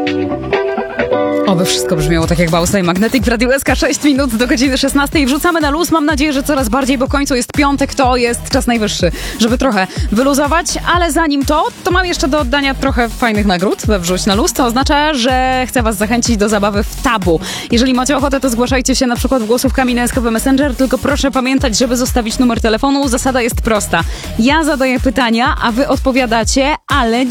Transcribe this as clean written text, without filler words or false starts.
Oby wszystko brzmiało tak jak Bausa i Magnetic w Radiu SK. 6 minut do godziny 16. Wrzucamy na luz. Mam nadzieję, że coraz bardziej, bo w końcu jest piątek, to jest czas najwyższy, żeby trochę wyluzować. Ale zanim to mam jeszcze do oddania trochę fajnych nagród we Wrzuć na luz. To oznacza, że chcę was zachęcić do zabawy w tabu. Jeżeli macie ochotę, to zgłaszajcie się na przykład głosówkami na SKP Messenger, tylko proszę pamiętać, żeby zostawić numer telefonu. Zasada jest prosta. Ja zadaję pytania, a wy odpowiadacie, ale